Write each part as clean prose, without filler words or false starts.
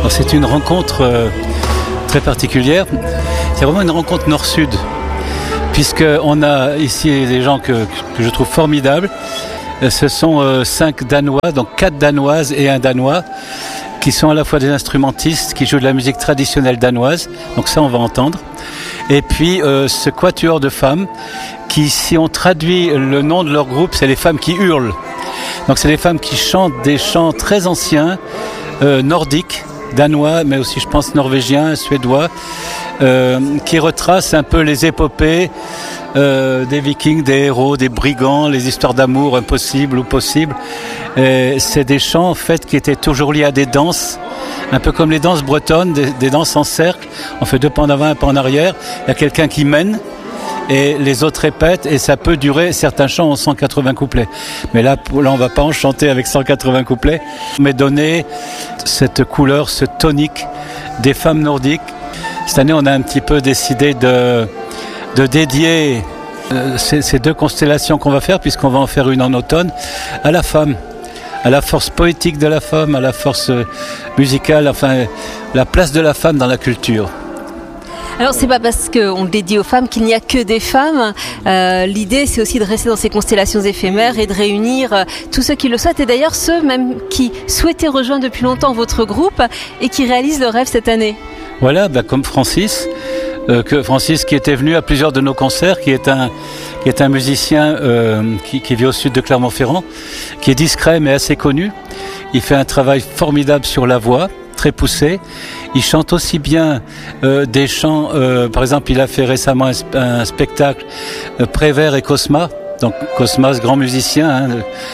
Alors, c'est une rencontre très particulière. C'est vraiment une rencontre nord-sud, puisqu'on a ici des gens que je trouve formidables. Ce sont 5 Danois, donc 4 Danoises et un Danois, qui sont à la fois des instrumentistes, qui jouent de la musique traditionnelle danoise. Donc ça, on va entendre. Et puis ce quatuor de femmes, qui, si on traduit le nom de leur groupe, c'est les femmes qui hurlent. Donc c'est les femmes qui chantent des chants très anciens, nordiques, danois, mais aussi je pense norvégiens, suédois, qui retracent un peu les épopées des vikings, des héros, des brigands, les histoires d'amour impossibles ou possibles. Et c'est des chants en fait qui étaient toujours liés à des danses, un peu comme les danses bretonnes, des danses en cercle. On fait 2 pas en avant, 1 pas en arrière. Il y a quelqu'un qui mène et les autres répètent, et ça peut durer, certains chants ont 180 couplets. Mais là on va pas en chanter avec 180 couplets, mais donner cette couleur, ce tonique des femmes nordiques. Cette année, on a un petit peu décidé de dédier ces 2 constellations qu'on va faire, puisqu'on va en faire une en automne, à la femme, à la force poétique de la femme, à la force musicale, enfin la place de la femme dans la culture. Alors c'est pas parce qu'on le dédie aux femmes qu'il n'y a que des femmes. L'idée c'est aussi de rester dans ces constellations éphémères et de réunir tous ceux qui le souhaitent, et d'ailleurs ceux même qui souhaitaient rejoindre depuis longtemps votre groupe et qui réalisent le rêve cette année. Voilà, comme Francis qui était venu à plusieurs de nos concerts, qui est un musicien qui vit au sud de Clermont-Ferrand, qui est discret mais assez connu. Il fait un travail formidable sur la voix, très poussé. Il chante aussi bien des chants, par exemple il a fait récemment un spectacle Prévert et Cosma, donc Cosma ce grand musicien,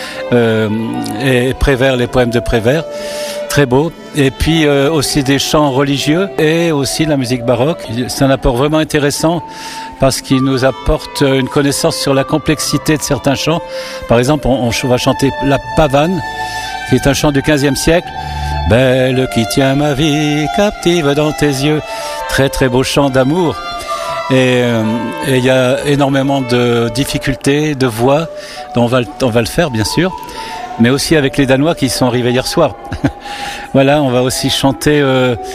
et Prévert, les poèmes de Prévert. Très beau. Et puis aussi des chants religieux et aussi la musique baroque. C'est un apport vraiment intéressant parce qu'il nous apporte une connaissance sur la complexité de certains chants. Par exemple, on va chanter la pavane, qui est un chant du XVe siècle. Belle qui tient ma vie captive dans tes yeux. Très très beau chant d'amour. Et il y a énormément de difficultés, de voix, dont on va le faire bien sûr. Mais aussi avec les Danois qui sont arrivés hier soir. Voilà, on va aussi chanter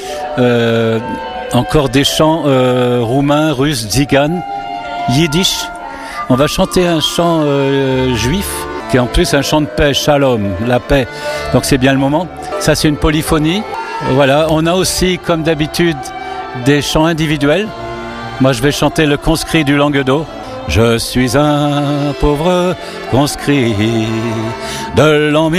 encore des chants roumains, russes, tziganes, yiddish. On va chanter un chant juif, qui est en plus un chant de paix, shalom, la paix. Donc c'est bien le moment. Ça, c'est une polyphonie. Voilà, on a aussi, comme d'habitude, des chants individuels. Moi, je vais chanter le conscrit du Languedoc. Je suis un pauvre conscrit de l'an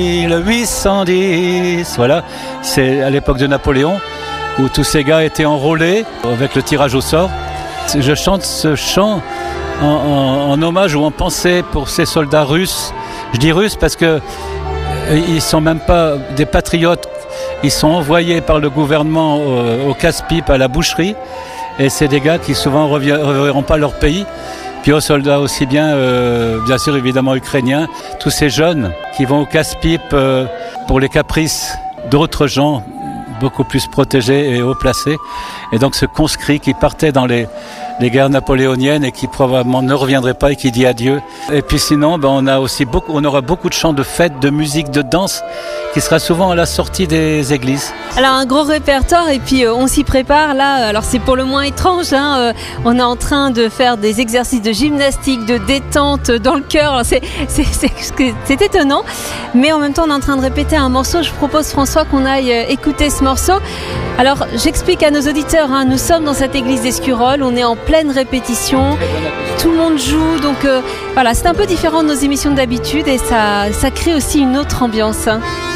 1810. Voilà, c'est à l'époque de Napoléon, où tous ces gars étaient enrôlés avec le tirage au sort. Je chante ce chant en hommage ou en pensée pour ces soldats russes. Je dis russes parce que ils sont même pas des patriotes. Ils sont envoyés par le gouvernement au casse-pipe, à la boucherie. Et c'est des gars qui souvent ne reverront pas leur pays. Puis aux soldats aussi bien sûr évidemment ukrainiens, tous ces jeunes qui vont au casse-pipe pour les caprices d'autres gens beaucoup plus protégés et haut placés. Et donc ce conscrit qui partait dans les guerres napoléoniennes et qui probablement ne reviendrait pas et qui dit adieu. Et puis sinon, on aura beaucoup de chants de fêtes, de musique, de danse qui sera souvent à la sortie des églises. Alors un gros répertoire, et puis on s'y prépare là. Alors c'est pour le moins étrange, on est en train de faire des exercices de gymnastique, de détente dans le cœur. Alors c'est étonnant, mais en même temps on est en train de répéter un morceau. Je propose, François, qu'on aille écouter ce morceau. Alors j'explique à nos auditeurs, nous sommes dans cette église d'Escurolles, on est en pleine répétition, tout le monde joue, donc voilà, c'est un peu différent de nos émissions d'habitude, et ça crée aussi une autre ambiance.